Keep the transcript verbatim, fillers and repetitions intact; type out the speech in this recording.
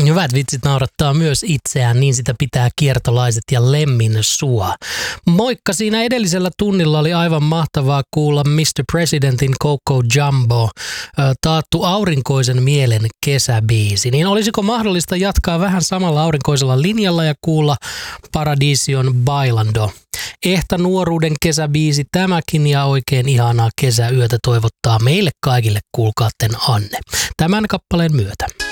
Hyvät vitsit naurattaa myös itseään, niin sitä pitää kiertolaiset ja lemmin sua. Moikka, siinä edellisellä tunnilla oli aivan mahtavaa kuulla mister Presidentin Coco Jumbo, taattu aurinkoisen mielen kesäbiisi. Niin olisiko mahdollista jatkaa vähän samalla aurinkoisella linjalla ja kuulla Paradision Bailando? Ehtä nuoruuden kesäbiisi tämäkin ja oikein ihanaa kesäyötä toivottaa meille kaikille kuulkaatten Anne. Tämän kappaleen myötä.